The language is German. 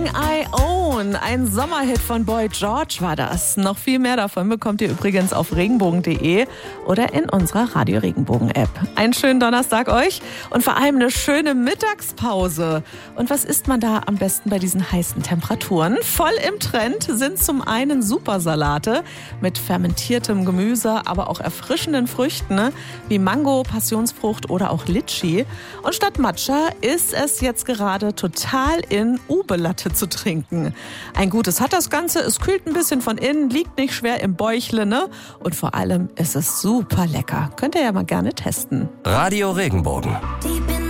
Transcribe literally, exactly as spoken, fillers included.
Everything I Own. Ein Sommerhit von Boy George war das. Noch viel mehr davon bekommt ihr übrigens auf regenbogen punkt de oder in unserer Radio Regenbogen App. Einen schönen Donnerstag euch und vor allem eine schöne Mittagspause. Und was isst man da am besten bei diesen heißen Temperaturen? Voll im Trend sind zum einen Supersalate mit fermentiertem Gemüse, aber auch erfrischenden Früchten, ne? Wie Mango, Passionsfrucht oder auch Litschi. Und statt Matcha ist es jetzt gerade total in Ube-Latte zu trinken. Ein Gutes hat das Ganze, es kühlt ein bisschen von innen, liegt nicht schwer im Bäuchle, ne? Und vor allem ist es super lecker. Könnt ihr ja mal gerne testen. Radio Regenbogen. Die